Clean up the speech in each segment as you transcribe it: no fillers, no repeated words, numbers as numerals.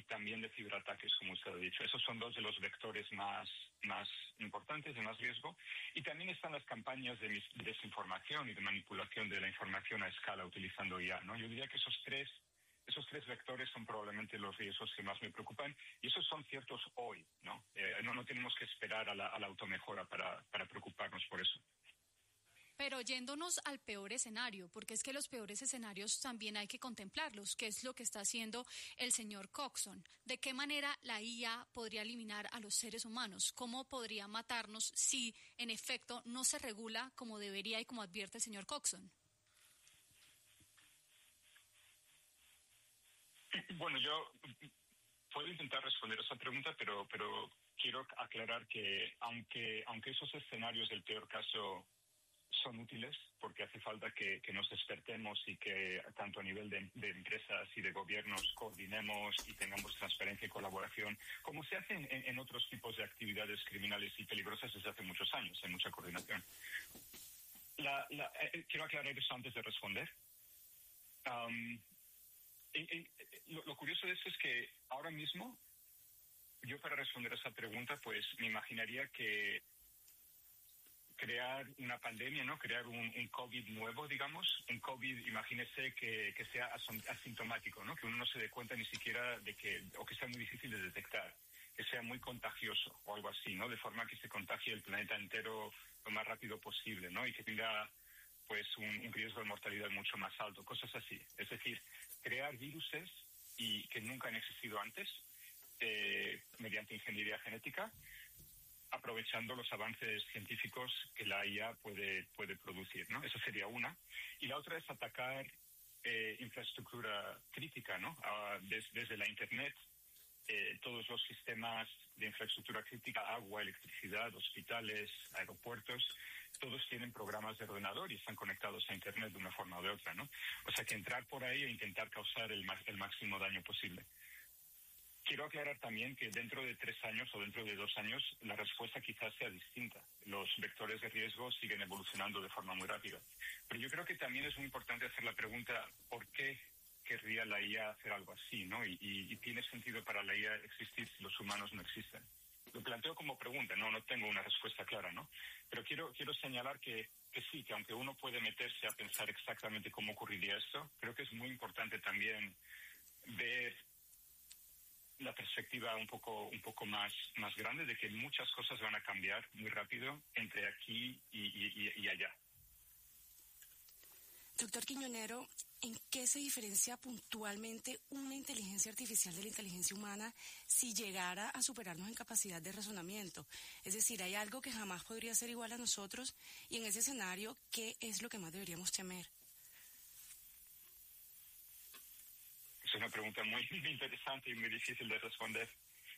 también de ciberataques, como usted ha dicho. Esos son dos de los vectores más importantes, de más riesgo. Y también están las campañas de desinformación y de manipulación de la información a escala utilizando IA, ¿no? Yo diría que esos tres vectores son probablemente los riesgos que más me preocupan, y esos son ciertos hoy, ¿no? No tenemos que esperar a la automejora para preocuparnos por eso. Pero yéndonos al peor escenario, porque es que los peores escenarios también hay que contemplarlos, que es lo que está haciendo el señor Coxon. ¿De qué manera la IA podría eliminar a los seres humanos? ¿Cómo podría matarnos si, en efecto, no se regula como debería y como advierte el señor Coxon? Bueno, yo puedo intentar responder esa pregunta, pero quiero aclarar que aunque esos escenarios del peor caso son útiles, porque hace falta que nos despertemos y que tanto a nivel de empresas y de gobiernos coordinemos y tengamos transparencia y colaboración, como se hace en otros tipos de actividades criminales y peligrosas desde hace muchos años, hay mucha coordinación. Quiero aclarar eso antes de responder. Lo curioso de eso es que ahora mismo, yo para responder a esa pregunta, pues me imaginaría que crear una pandemia, ¿no? Crear un COVID nuevo, digamos. Un COVID, imagínese que sea asintomático, ¿no? Que uno no se dé cuenta ni siquiera o que sea muy difícil de detectar, que sea muy contagioso o algo así, ¿no? De forma que se contagie el planeta entero lo más rápido posible, ¿no? Y que tenga, pues, un riesgo de mortalidad mucho más alto, cosas así. Es decir, crear viruses y que nunca han existido antes, mediante ingeniería genética, aprovechando los avances científicos que la IA puede producir, ¿no? Eso sería una. Y la otra es atacar infraestructura crítica, ¿no? Desde la Internet, todos los sistemas de infraestructura crítica, agua, electricidad, hospitales, aeropuertos, todos tienen programas de ordenador y están conectados a Internet de una forma o de otra, ¿no? O sea que entrar por ahí e intentar causar el máximo daño posible. Quiero aclarar también que dentro de 3 años o dentro de 2 años la respuesta quizás sea distinta. Los vectores de riesgo siguen evolucionando de forma muy rápida. Pero yo creo que también es muy importante hacer la pregunta, ¿por qué querría la IA hacer algo así, ¿no? Y tiene sentido para la IA existir si los humanos no existen. Lo planteo como pregunta, no tengo una respuesta clara, ¿no? Pero quiero señalar que sí, que aunque uno puede meterse a pensar exactamente cómo ocurriría esto, creo que es muy importante también ver la perspectiva un poco más grande de que muchas cosas van a cambiar muy rápido entre aquí y allá. Doctor Quiñonero, ¿en qué se diferencia puntualmente una inteligencia artificial de la inteligencia humana si llegara a superarnos en capacidad de razonamiento? Es decir, ¿hay algo que jamás podría ser igual a nosotros? Y en ese escenario, ¿qué es lo que más deberíamos temer? Es una pregunta muy interesante y muy difícil de responder.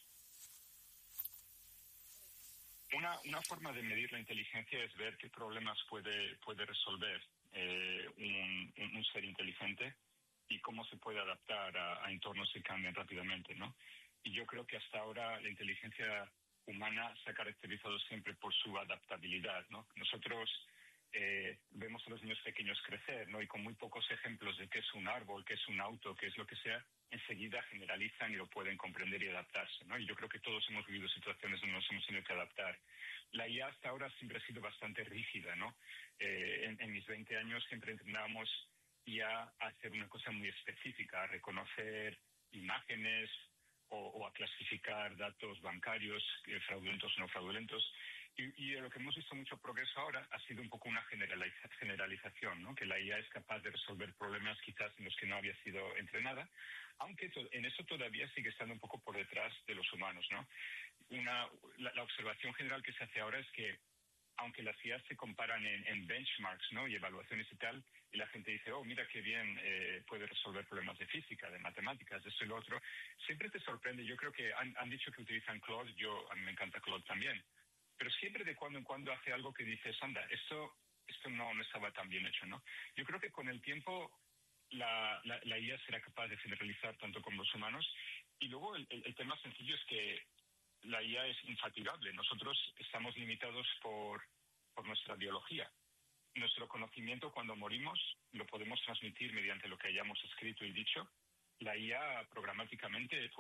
Una forma de medir la inteligencia es ver qué problemas puede resolver un ser inteligente y cómo se puede adaptar a entornos que cambian rápidamente, ¿no? Y yo creo que hasta ahora la inteligencia humana se ha caracterizado siempre por su adaptabilidad, ¿no? Nosotros vemos a los niños pequeños crecer, ¿no? Y con muy pocos ejemplos de qué es un árbol, qué es un auto, qué es lo que sea, enseguida generalizan y lo pueden comprender y adaptarse, ¿no? Y yo creo que todos hemos vivido situaciones donde nos hemos tenido que adaptar. La IA hasta ahora siempre ha sido bastante rígida, ¿no? En mis 20 años siempre entrenábamos IA a hacer una cosa muy específica, a reconocer imágenes o a clasificar datos bancarios, fraudulentos o no fraudulentos. Y lo que hemos visto mucho progreso ahora ha sido un poco una generalización, ¿no? Que la IA es capaz de resolver problemas quizás en los que no había sido entrenada, aunque en eso todavía sigue estando un poco por detrás de los humanos, ¿no? La observación general que se hace ahora es que aunque las IA se comparan en benchmarks, ¿no? Y evaluaciones y tal, y la gente dice, oh, mira qué bien puede resolver problemas de física, de matemáticas, de esto y lo otro, siempre te sorprende. Yo creo que han dicho que utilizan Claude, a mí me encanta Claude también, pero siempre de cuando en cuando hace algo que dices, anda, esto no estaba tan bien hecho, ¿no? Yo creo que con el tiempo la IA será capaz de generalizar tanto como los humanos, y luego el tema sencillo es que la IA es infatigable. Nosotros estamos limitados por nuestra biología. Nuestro conocimiento cuando morimos lo podemos transmitir mediante lo que hayamos escrito y dicho. La IA programáticamente